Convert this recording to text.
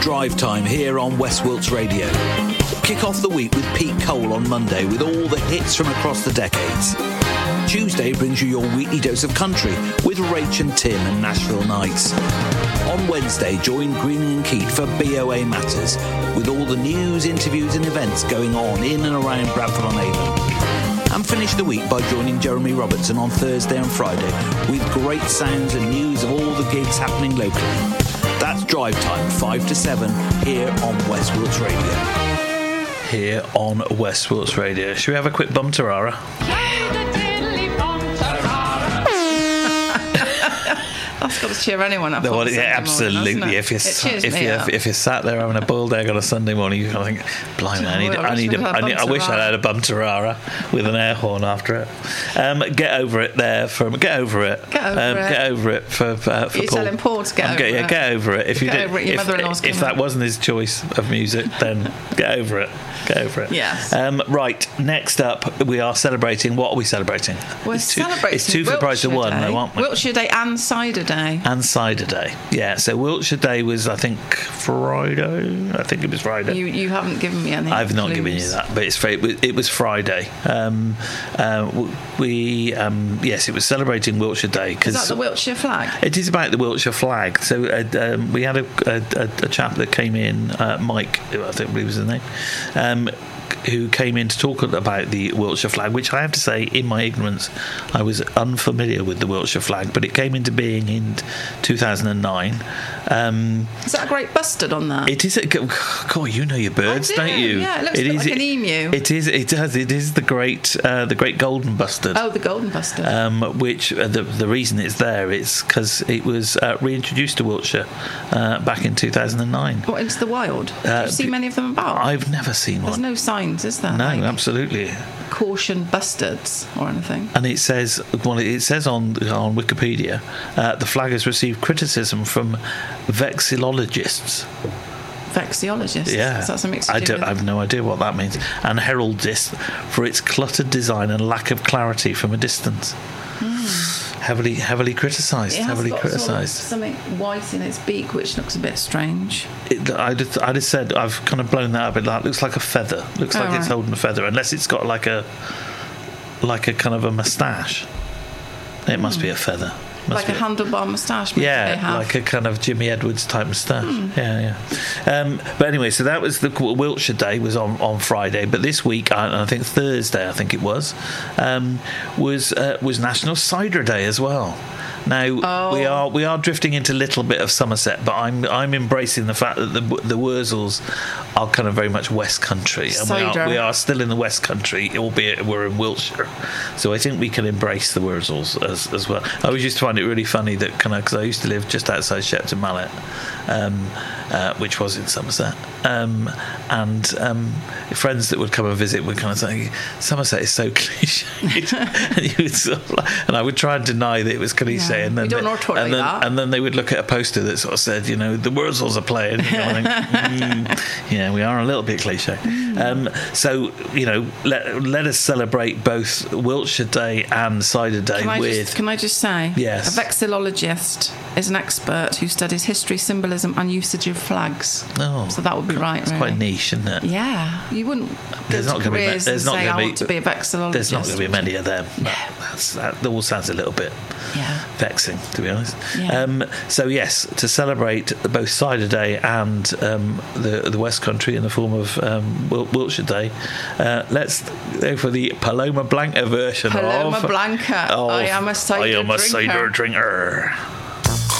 Drive Time here on West Wilts Radio. Kick off the week with Pete Cole on Monday with all the hits from across the decades. Tuesday brings you your weekly dose of country with Rach and Tim and Nashville Nights. On Wednesday, join Greening and Keat for BOA Matters with all the news, interviews and events going on in and around Bradford-on-Avon. And finish the week by joining Jeremy Robertson on Thursday and Friday with great sounds and news of all the gigs happening locally. That's Drive Time, 5 to 7, here on West Wilts Radio. Here on West Wilts Radio. Should we have a quick bum tarara? That's got to cheer anyone up. Well, yeah, absolutely. Morning, if you're sat there having a boiled egg on a Sunday morning, you kind of think, blimey, I wish I had a bum tarara with an air horn after it. Get over it there from Get over it for You're Paul. telling Paul to get over it. Get over it. If that wasn't his choice of music, then get over it. Get over it. Yes. Right. Next up, we are celebrating. What are we celebrating? We're celebrating. It's two for the price of one, though, aren't we? Wiltshire Day and Cider Day. And Cider Day. Yeah. So Wiltshire Day was, I think, Friday. I think it was Friday. You haven't given me any. I've not given you that, but it was Friday. Yes, it was celebrating Wiltshire Day. Is that the Wiltshire flag? It is about the Wiltshire flag. So we had a chap that came in, Mike, who I think was his name, who came in to talk about the Wiltshire flag, which I have to say, in my ignorance, I was unfamiliar with the Wiltshire flag, but it came into being in 2009. Is that a great bustard on that? It is. God, you know your birds, don't you? Yeah, it looks like an emu. It is. It does. It is the great golden bustard. Oh, the golden bustard. Which the reason it's there is because it was reintroduced to Wiltshire back in 2009. What, into the wild? Do you see many of them about? I've never seen one. There's no signs, is there? No, absolutely. Caution bustards or anything. And it says on Wikipedia, the flag has received criticism from vexillologists. Vexillologists? Yeah. Is that something to do with? I have no idea what that means. And heraldists for its cluttered design and lack of clarity from a distance. Heavily criticised. Heavily criticised. Something white in its beak, which looks a bit strange. I just said I've kind of blown that up. It looks like a feather. Looks like it's holding a feather, unless it's got like a kind of a moustache. It must be a feather. Like a handlebar moustache. Yeah, like a kind of Jimmy Edwards type moustache. Yeah. But anyway, so that was the Wiltshire Day was on Friday, but this week, I think Thursday, I think it was National Cider Day as well. Now we are drifting into a little bit of Somerset, but I'm embracing the fact that the Wurzels are kind of very much West Country, and we are still in the West Country, albeit we're in Wiltshire. So I think we can embrace the Wurzels as well. I always used to find it really funny that because I used to live just outside Shepton Mallet, which was in Somerset, and friends that would come and visit would kind of say Somerset is so cliched, and I would try and deny that it was cliche. Yeah. And then, and then they would look at a poster that sort of said, the Wurzels are playing. Yeah, we are a little bit cliche. So, let us celebrate both Wiltshire Day and Cider Day Can I just say? Yes. A vexillologist is an expert who studies history, symbolism and usage of flags. Oh. So that would be right, It's quite niche, isn't it? Yeah. You wouldn't go to careers and say, I want to be a vexillologist. There's not going to be many of them. Yeah. That all sounds a little bit vexing, to be honest. Yeah. So yes, to celebrate both Cider Day and the West Country in the form of Wiltshire Day, let's go for the Paloma Blanca version Paloma Blanca. I am a cider drinker.